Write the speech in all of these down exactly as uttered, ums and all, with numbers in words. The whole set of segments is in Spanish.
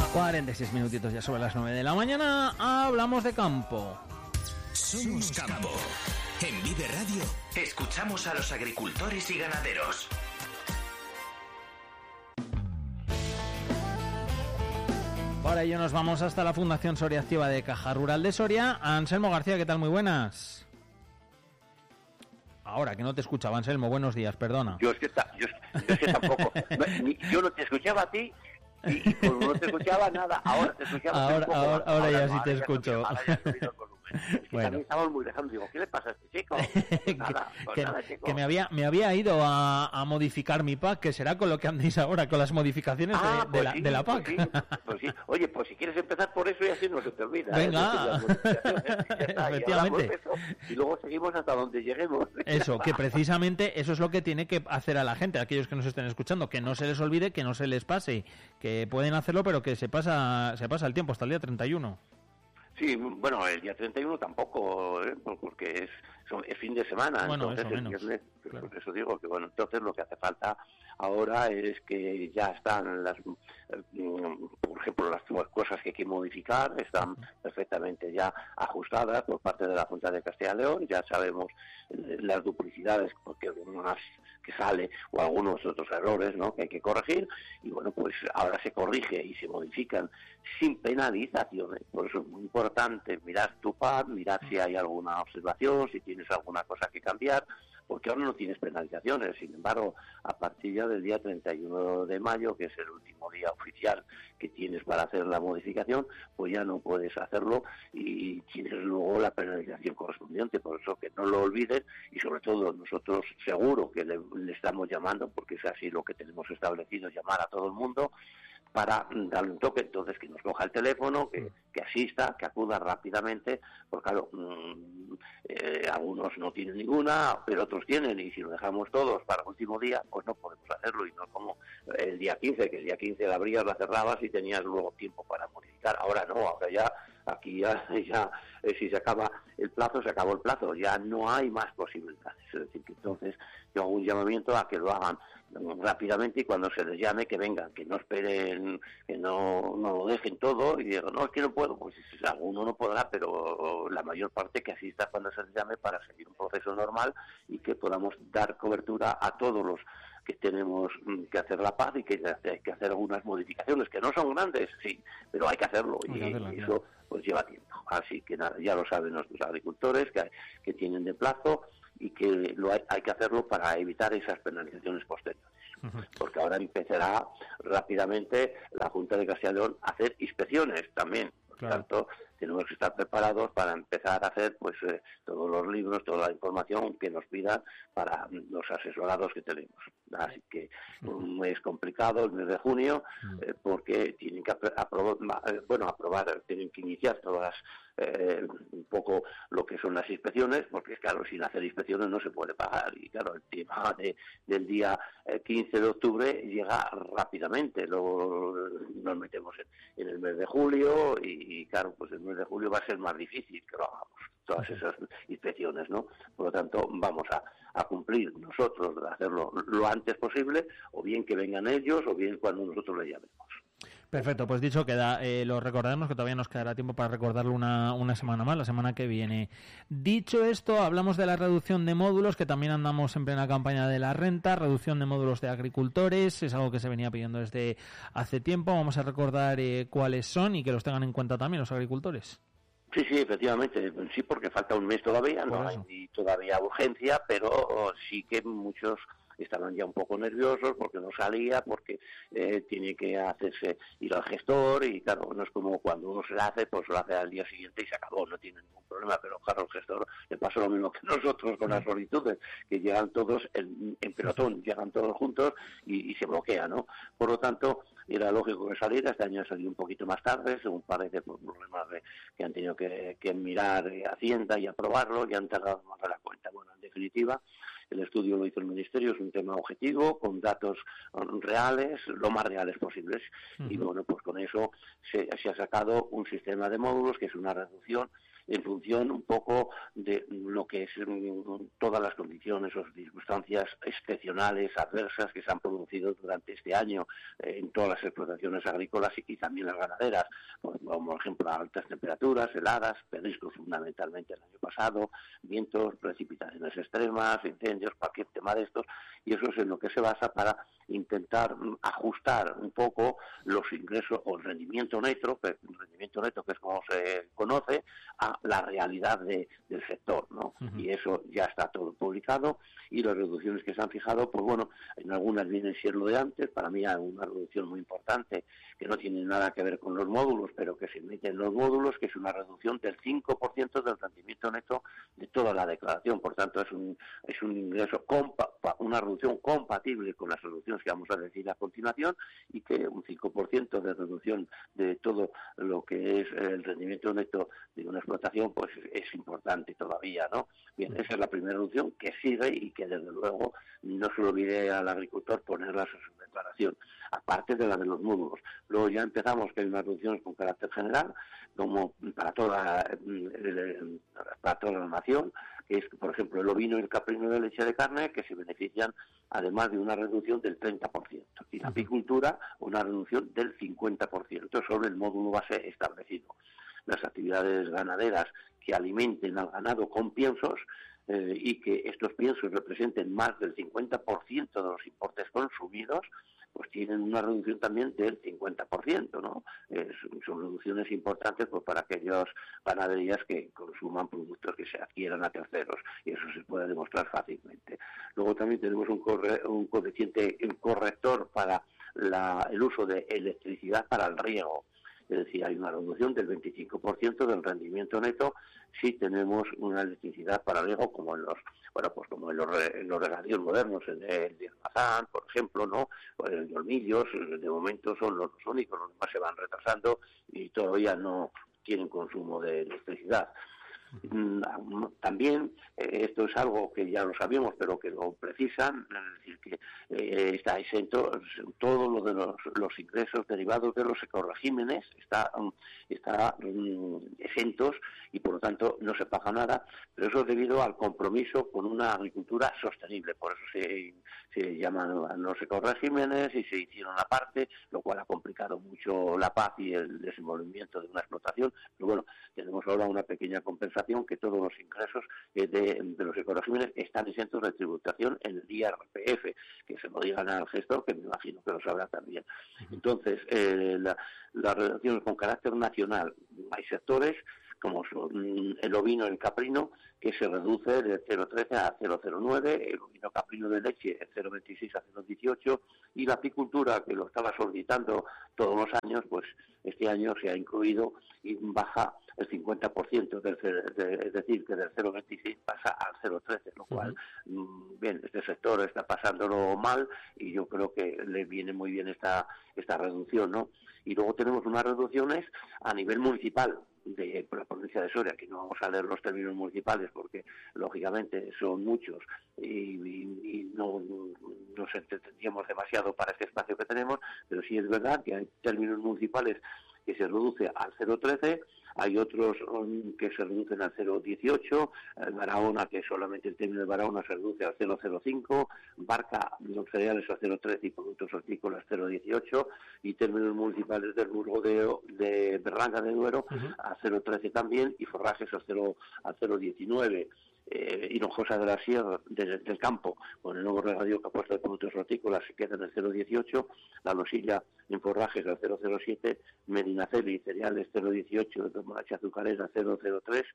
cuarenta y seis minutitos ya sobre las nueve de la mañana. Hablamos de campo. Somos Campo. En Vive Radio escuchamos a los agricultores y ganaderos. Para ello nos vamos hasta la Fundación Soria Activa de Caja Rural de Soria. Anselmo García, ¿qué tal? Muy buenas. Ahora, que no te escuchaba, Anselmo, buenos días, perdona. Yo es que, ta, yo, yo es que tampoco. No, ni, yo no te escuchaba a ti y, y como no te escuchaba nada, ahora te escuchaba. Ahora, un poco ahora, más. ahora, ahora ya sí no, te ahora escucho. Ya, ahora ya he subido el volumen. Es que bueno. también estamos muy lejos. Digo, ¿qué le pasa a este chico? Pues nada, pues que, nada, chico. que me había me había ido a, a modificar mi pack, que será con lo que andéis ahora, con las modificaciones ah, de, de, pues la, sí, de la pack. Pues sí, pues sí. Oye, pues si quieres empezar por eso y así no se te olvida. Venga. ¿eh? Efectivamente. Y, eso, y luego seguimos hasta donde lleguemos. Eso, que precisamente eso es lo que tiene que hacer a la gente, a aquellos que nos estén escuchando, que no se les olvide, que no se les pase, que pueden hacerlo, pero que se pasa se pasa el tiempo hasta el día treinta y uno. Sí, bueno, el día treinta y uno tampoco, ¿eh? Porque es, es fin de semana, bueno, entonces eso el menos, viernes, claro. Por eso digo que bueno, entonces lo que hace falta ahora es que ya están las, por ejemplo, las cosas que hay que modificar, están perfectamente ya ajustadas por parte de la Junta de Castilla y León, ya sabemos las duplicidades, porque algunas que sale o algunos otros errores, ¿no?, que hay que corregir, y bueno, pues ahora se corrige y se modifican sin penalizaciones. Por eso es muy importante mirar tu P A D, mirar si hay alguna observación, si tienes alguna cosa que cambiar, porque ahora no tienes penalizaciones. Sin embargo, a partir ya del día treinta y uno de mayo, que es el último día oficial que tienes para hacer la modificación, pues ya no puedes hacerlo y tienes luego la penalización correspondiente. Por eso que no lo olvides, y sobre todo nosotros seguro que le, le estamos llamando, porque es así lo que tenemos establecido, llamar a todo el mundo para darle un toque, entonces que nos coja el teléfono, que, que asista, que acuda rápidamente, porque claro, mmm, eh, algunos no tienen ninguna, pero otros tienen, y si lo dejamos todos para el último día, pues no podemos hacerlo, y no como el día quince, que el día quince la abrías, la cerrabas y tenías luego tiempo para modificar. Ahora no, ahora ya, aquí ya, ya eh, si se acaba el plazo, se acabó el plazo, ya no hay más posibilidades. Es decir, que entonces yo hago un llamamiento a que lo hagan rápidamente, y cuando se les llame que vengan, que no esperen, que no, no lo dejen todo y digan, no, es que no puedo. Pues alguno no podrá, pero la mayor parte que asista cuando se les llame para seguir un proceso normal y que podamos dar cobertura a todos los que tenemos que hacer la P A D y que hay que hacer algunas modificaciones, que no son grandes, sí, pero hay que hacerlo, y, y eso pues lleva tiempo. Así que nada, ya lo saben nuestros agricultores que, que tienen de plazo, y que lo hay, hay que hacerlo para evitar esas penalizaciones posteriores. Uh-huh. Porque ahora empezará rápidamente la Junta de Castilla y León a hacer inspecciones también. Por claro. tanto, tenemos que estar preparados para empezar a hacer pues eh, todos los libros, toda la información que nos pidan para los asesorados que tenemos. Así que uh-huh. un mes complicado, el mes de junio, uh-huh. eh, porque tienen que aprobar, bueno, aprobar, tienen que iniciar todas eh, un poco lo que son las inspecciones, porque claro, sin hacer inspecciones no se puede pagar, y claro, el tema de, del día eh, quince de octubre llega rápidamente. Luego nos metemos en, en el mes de julio, y, y claro, pues el mes de julio va a ser más difícil que lo hagamos, todas esas inspecciones, ¿no? Por lo tanto, vamos a, a cumplir nosotros, de hacerlo lo antes posible, o bien que vengan ellos, o bien cuando nosotros les llamemos. Perfecto, pues dicho queda, eh, lo recordaremos, que todavía nos quedará tiempo para recordarlo una, una semana más, la semana que viene. Dicho esto, hablamos de la reducción de módulos, que también andamos en plena campaña de la renta, reducción de módulos de agricultores, es algo que se venía pidiendo desde hace tiempo. Vamos a recordar eh, cuáles son y que los tengan en cuenta también los agricultores. Sí, sí, efectivamente, sí, porque falta un mes todavía, no hay todavía urgencia, pero sí que muchos estaban ya un poco nerviosos porque no salía, porque eh, tiene que hacerse ir al gestor, y claro, no es como cuando uno se la hace, pues lo hace al día siguiente y se acabó, no tiene ningún problema, pero claro, al gestor le pasa lo mismo que nosotros con las solicitudes, que llegan todos en, en pelotón, llegan todos juntos y, y se bloquea, ¿no? Por lo tanto, era lógico que saliera. Este año ha salido un poquito más tarde, según parece, por problemas de, que han tenido que, que mirar eh, Hacienda y aprobarlo, y han tardado más de la cuenta. Bueno, en definitiva, el estudio lo hizo el Ministerio, es un tema objetivo, con datos um, reales, lo más reales posibles, uh-huh. y bueno, pues con eso se, se ha sacado un sistema de módulos que es una reducción en función un poco de lo que es todas las condiciones o circunstancias excepcionales, adversas que se han producido durante este año eh, en todas las explotaciones agrícolas y, y también las ganaderas, como por ejemplo altas temperaturas, heladas, pedriscos fundamentalmente el año pasado, vientos, precipitaciones extremas, incendios, cualquier tema de estos, y eso es en lo que se basa para intentar ajustar un poco los ingresos o el rendimiento neto, que el rendimiento neto que es como se conoce, a la realidad de, del sector, ¿no? Uh-huh. Y eso ya está todo publicado, y las reducciones que se han fijado, pues bueno, en algunas vienen siendo de antes. Para mí hay una reducción muy importante que no tiene nada que ver con los módulos, pero que se mete en los módulos, que es una reducción del cinco por ciento del rendimiento neto de toda la declaración. Por tanto, es un es un ingreso compa, una reducción compatible con las reducciones que vamos a decir a continuación, y que un cinco por ciento de reducción de todo lo que es el rendimiento neto de una explotación, pues es importante todavía, ¿no? Bien, esa es la primera reducción que sigue y que desde luego no se lo olvide al agricultor ponerla en su declaración, aparte de la de los módulos. Luego ya empezamos que hay unas reducciones con carácter general, como para toda, para toda la nación, que es, por ejemplo, el ovino y el caprino de leche de carne, que se benefician además de una reducción del treinta por ciento, y la apicultura una reducción del cincuenta por ciento sobre el módulo base establecido. Las actividades ganaderas que alimenten al ganado con piensos eh, y que estos piensos representen más del cincuenta por ciento de los importes consumidos, pues tienen una reducción también del cincuenta por ciento, ¿no? Eh, son reducciones importantes pues para aquellas ganaderías que consuman productos que se adquieran a terceros, y eso se puede demostrar fácilmente. Luego también tenemos un, corre, un coeficiente corrector para la, el uso de electricidad para el riego. Es decir, hay una reducción del veinticinco por ciento del rendimiento neto si tenemos una electricidad para riego, como en los, bueno, pues como en los, en los regadíos modernos, en el de Almazán, por ejemplo, ¿no? O en el de Olmillos, de momento son los únicos, los demás se van retrasando y todavía no tienen consumo de electricidad. También eh, esto es algo que ya lo sabíamos, pero que lo precisan, es decir, que eh, está exento todo lo de los, los ingresos derivados de los ecoregímenes, está, um, está um, exentos, y por lo tanto no se paga nada, pero eso es debido al compromiso con una agricultura sostenible. Por eso se, se llaman los ecoregímenes y se hicieron aparte, lo cual ha complicado mucho la paz y el desenvolvimiento de una explotación. Pero bueno, tenemos ahora una pequeña compensación, que todos los ingresos eh, de, de los ecoregímenes están exentos de tributación en el I R P F, que se lo digan al gestor, que me imagino que lo sabrá también. Entonces, eh, la, las relaciones con carácter nacional, hay sectores como son el ovino y el caprino, que se reduce de cero coma trece a cero coma cero nueve, el ovino caprino de leche de cero coma veintiséis a cero coma dieciocho, y la apicultura, que lo estaba solicitando todos los años, pues este año se ha incluido y baja el cincuenta por ciento, del, de, es decir, que del cero coma veintiséis pasa al cero coma trece, lo cual, uh-huh. bien, este sector está pasándolo mal y yo creo que le viene muy bien esta, esta reducción, ¿no? Y luego tenemos unas reducciones a nivel municipal de la provincia de Soria, que no vamos a leer los términos municipales porque lógicamente son muchos y, y, y no nos entendíamos demasiado para este espacio que tenemos, pero sí es verdad que hay términos municipales que se reduce al cero coma trece, hay otros um, que se reducen al cero coma dieciocho, el Barahona, que solamente el término de Barahona se reduce al cero coma cero cinco, Barca, los cereales a cero coma trece y productos hortícolas cero coma dieciocho, y términos municipales del Burgo de, de Berlanga de Duero uh-huh. a cero coma trece también, y forrajes a cero coma diecinueve. Eh, Hinojosa de la Sierra, de, del Campo, con el nuevo regadío que ha puesto de productos hortícolas, se queda en el cero coma dieciocho, la Losilla en forrajes al cero coma cero siete, Medinaceli cereales cero coma dieciocho, remolacha azucarera cero coma cero tres,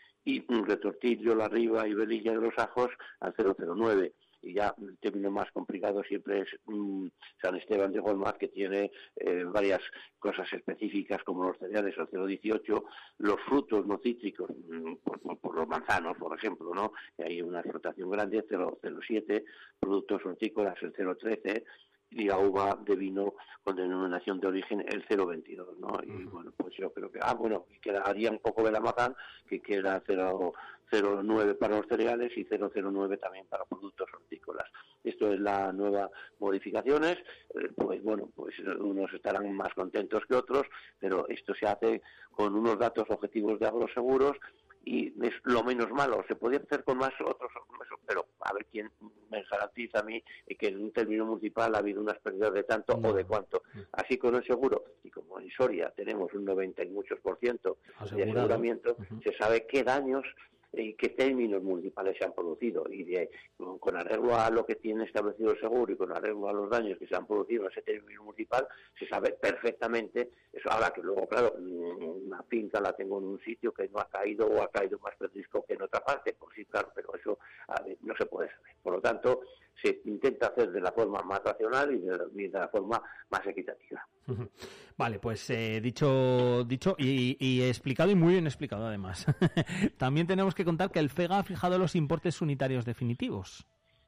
y Retortillo, La Riva y Velilla de los Ajos al cero coma cero nueve. Y ya el término más complicado siempre es mmm, San Esteban de Golmaz, que tiene eh, varias cosas específicas como los cereales al cero coma dieciocho, los frutos no cítricos, mmm, por, por, por los manzanos, por ejemplo, ¿no? Que hay una explotación grande, cero coma cero siete, productos hortícolas el cero coma trece, y la uva de vino con denominación de origen el cero veintidós, ¿no? Y uh-huh. bueno, pues yo creo que, ah, bueno, quedaría un poco de la Mazán, que queda cero cero nueve para los cereales y cero cero nueve también para productos hortícolas. Esto es la nueva modificaciones, eh, pues bueno, pues unos estarán más contentos que otros, pero esto se hace con unos datos objetivos de agroseguros y es lo menos malo. Se podría hacer con más otros, pero a ver quién me garantiza a mí que en un término municipal ha habido unas pérdidas de tanto no. o de cuánto. Así con el seguro, y como en Soria tenemos un noventa y muchos por ciento de aseguramiento, uh-huh. se sabe qué daños y qué términos municipales se han producido, y de, con arreglo a lo que tiene establecido el seguro y con arreglo a los daños que se han producido en ese término municipal, se sabe perfectamente eso. Ahora que luego, claro, una finca la tengo en un sitio que no ha caído o ha caído más pedrisco que en otra parte, pues sí, claro, pero eso a ver, no se puede saber. Por lo tanto, se intenta hacer de la forma más racional y de, y de la forma más equitativa. Vale, pues eh, dicho dicho y, y explicado y muy bien explicado además. También tenemos que contar que el FEGA ha fijado los importes unitarios definitivos.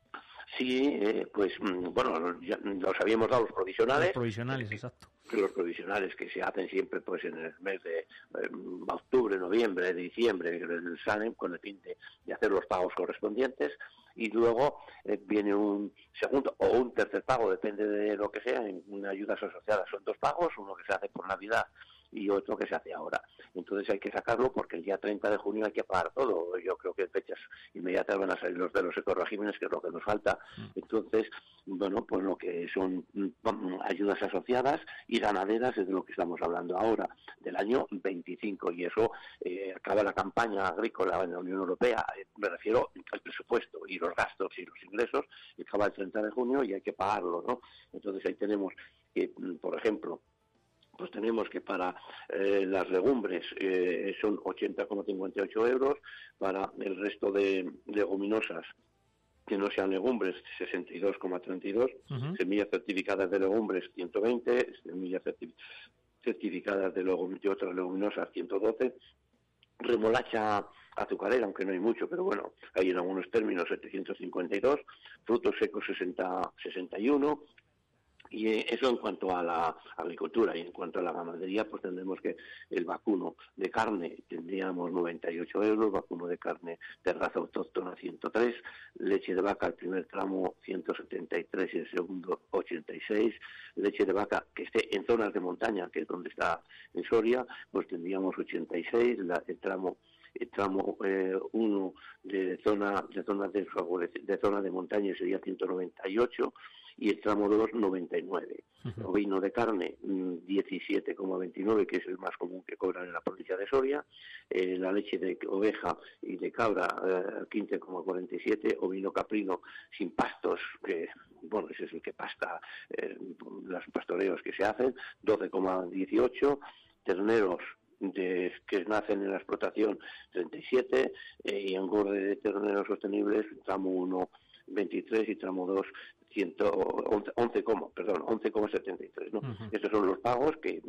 Sí, eh, pues bueno, ya los habíamos dado los provisionales. Los provisionales, eh, exacto. Los provisionales que se hacen siempre pues en el mes de eh, octubre, noviembre, diciembre, en el SANEM, con el fin de, de hacer los pagos correspondientes. Y luego eh, viene un segundo o un tercer pago, depende de lo que sea, en una ayudas asociadas son dos pagos, uno que se hace por Navidad y otro que se hace ahora. Entonces hay que sacarlo porque el día treinta de junio hay que pagar todo. Yo creo que en fechas inmediatas van a salir los de los ecoregímenes, que es lo que nos falta. Entonces, bueno, pues lo que son ayudas asociadas y ganaderas es de lo que estamos hablando ahora, del año veinticinco, y eso eh, acaba la campaña agrícola en la Unión Europea, eh, me refiero al presupuesto y los gastos y los ingresos, y acaba el treinta de junio y hay que pagarlo, ¿no? Entonces ahí tenemos que, por ejemplo, pues tenemos que para eh, las legumbres eh, son ochenta coma cincuenta y ocho euros, para el resto de leguminosas que no sean legumbres sesenta y dos coma treinta y dos, uh-huh. semillas certificadas de legumbres ciento veinte, semillas certi- certificadas de, legum- de otras leguminosas ciento doce, remolacha azucarera, aunque no hay mucho, pero bueno, hay en algunos términos setecientos cincuenta y dos, frutos secos sesenta, sesenta y uno. Y eso en cuanto a la agricultura. Y en cuanto a la ganadería, pues tendremos que el vacuno de carne tendríamos noventa y ocho euros, vacuno de carne de raza autóctona ciento tres, leche de vaca el primer tramo ciento setenta y tres y el segundo ochenta y seis, leche de vaca que esté en zonas de montaña, que es donde está en Soria, pues tendríamos ochenta y seis, la, el tramo el tramo uno eh, de zona de zona de, de zona de montaña sería ciento noventa y ocho, y el tramo dos noventa y nueve. Uh-huh. Ovino de carne diecisiete coma veintinueve, que es el más común que cobran en la provincia de Soria, eh, la leche de oveja y de cabra eh, quince coma cuarenta y siete, ovino caprino sin pastos, que bueno, ese es el que pasta eh, los pastoreos que se hacen, doce coma dieciocho, terneros de, que nacen en la explotación treinta y siete, eh, y engorde de terneros sostenibles tramo uno veintitrés y tramo dos once, perdón, once coma setenta y tres, ¿no? Uh-huh. Estos son los pagos que